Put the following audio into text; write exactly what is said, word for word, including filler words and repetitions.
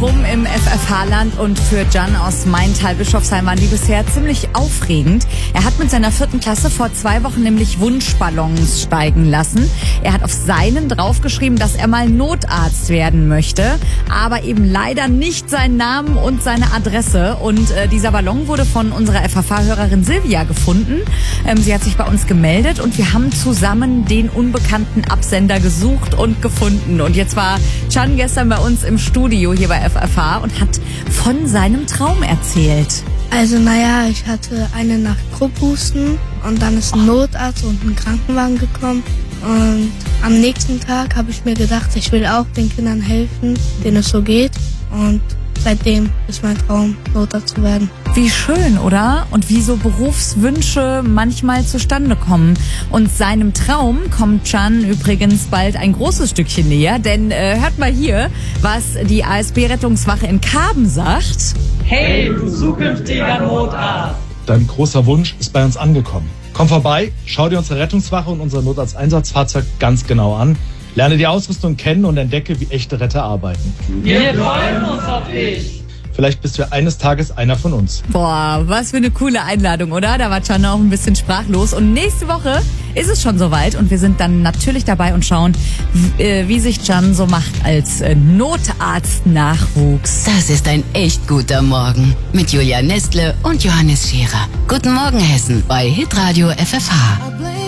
rum im F F H-Land und für Can aus Maintal-Bischofsheim waren die bisher ziemlich aufregend. Er hat mit seiner vierten Klasse vor zwei Wochen nämlich Wunschballons steigen lassen. Er hat auf seinen draufgeschrieben, dass er mal Notarzt werden möchte, aber eben leider nicht seinen Namen und seine Adresse. Und äh, dieser Ballon wurde von unserer F F H-Hörerin Silvia gefunden. Ähm, sie hat sich bei uns gemeldet und wir haben zusammen den unbekannten Absender gesucht und gefunden. Und jetzt war Can gestern bei uns im Studio hier bei F F H und hat von seinem Traum erzählt. Also naja, ich hatte eine Nacht Krupphusten und dann ist ein Notarzt und ein Krankenwagen gekommen. Und am nächsten Tag habe ich mir gedacht, ich will auch den Kindern helfen, denen es so geht. Und seitdem ist mein Traum, Notarzt zu werden. Wie schön, oder? Und wie so Berufswünsche manchmal zustande kommen. Und seinem Traum kommt Can übrigens bald ein großes Stückchen näher. Denn äh, hört mal hier, was die A S B-Rettungswache in Karben sagt. Hey, du zukünftiger Notarzt! Dein großer Wunsch ist bei uns angekommen. Komm vorbei, schau dir unsere Rettungswache und unser Notarzteinsatzfahrzeug ganz genau an. Lerne die Ausrüstung kennen und entdecke, wie echte Retter arbeiten. Wir freuen uns auf dich! Vielleicht bist du eines Tages einer von uns. Boah, was für eine coole Einladung, oder? Da war Can auch ein bisschen sprachlos. Und nächste Woche ist es schon soweit und wir sind dann natürlich dabei und schauen, wie, wie sich Can so macht als Notarzt-Nachwuchs. Das ist ein echt guter Morgen mit Julia Nestle und Johannes Scherer. Guten Morgen Hessen bei Hitradio F F H.